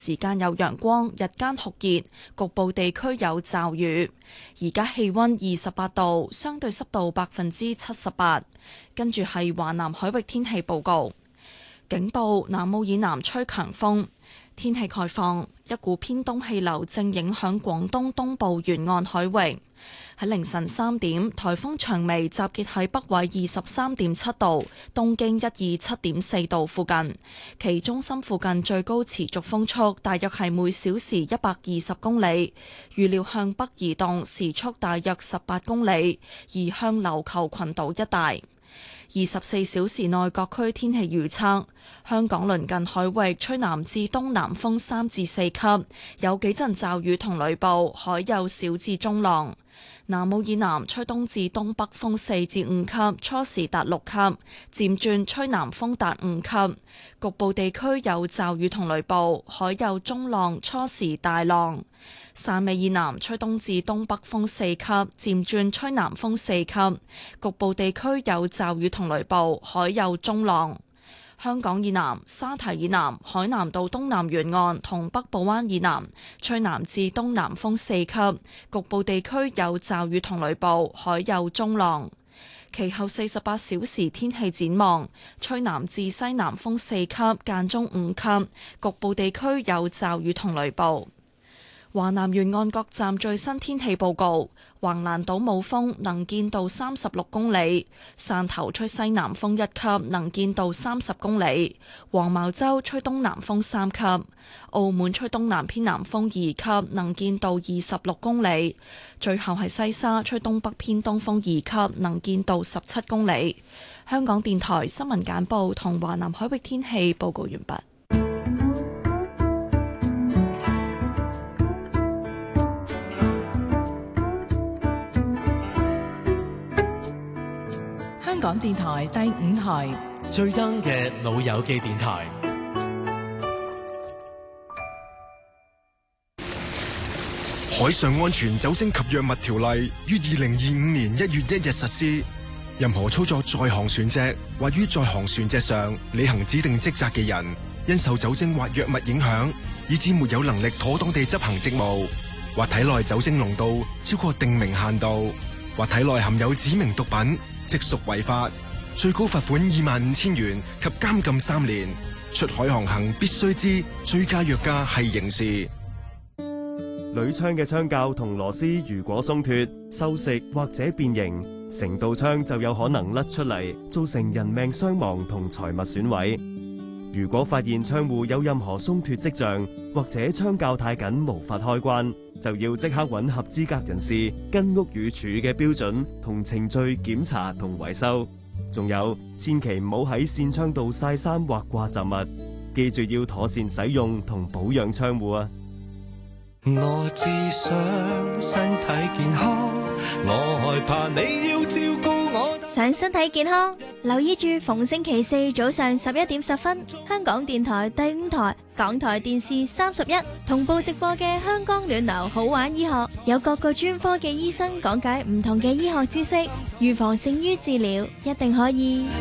時間有陽光，日間酷熱，局部地區有驟雨。而家氣溫28度，相對濕度78%。跟住係華南海域天氣報告。警報：南澳以南吹強風。天氣概況：一股偏東氣流正影響廣東東部沿岸海域。喺凌晨3點，颱風長眉集結喺北緯23.7度、東經127.4度附近，其中心附近最高持續風速大約係每小時120公里，預料向北移動，時速大約18公里，移向琉球群島一帶。24小時內各區天氣預測：香港鄰近海域吹南至東南風3至4級，有幾陣驟雨同雷暴，海有小至中浪。南澳以南吹東至東北風4至5級，初時達6級，漸轉吹南風達5級，局部地區有驟雨同雷暴，海有中浪，初時大浪。汕尾以南吹東至東北風4級，漸轉吹南風4級，局部地區有驟雨同雷暴，海有中浪。香港以南、沙堤以南、海南島東南沿岸同北部灣以南吹南至東南風4級，局部地區有驟雨同雷暴，海有中浪。其後48小時天氣展望：吹南至西南風4級，間中5級，局部地區有驟雨同雷暴。華南沿岸各站最新天氣報告：橫瀾島冇風，能見度36公里；汕頭吹西南風1級，能見度30公里；黃茅洲吹東南風3級；澳門吹東南偏南風2級，能見度26公里；最後係西沙吹東北偏東風2級，能見度17公里。香港電台新聞簡報同華南海域天氣報告完畢。 香港電台第5台最 young 嘅老友記電台。 海上安全酒精及藥物條例於2025年1月1日實施。任何操作在航船隻或於在航船隻上履行指定職責嘅人，因受酒精或藥物影響，以致沒有能力妥當地執行職務，或體內酒精濃度超過定明限度，或體內含有指明毒品，即屬違法，最高罰款25,000元及監禁3年。出海航行必須知醉駕藥駕係刑事。 鋁槍嘅槍架同螺絲如果鬆脫、鏽蝕或者變形，成道槍就有可能甩出嚟，造成人命傷亡同財物損毀。如果發現窗戶有任何鬆脫跡象，或者槍架太緊無法開關，就要即刻揾合資格人士，跟屋宇署嘅標準同程序檢查同維修。仲有，千祈唔好喺扇窗度曬衫或掛雜物，記住要妥善使用同保養窗戶啊！ 我只想身體健康，我害怕你要照顧我。 想身體健康，留意住逢星期4早上11點10分，香港電台第5台、港台電視31同步直播嘅香港暖流好玩醫學，有各個專科嘅醫生講解唔同嘅醫學知識，預防勝於治療，一定可以。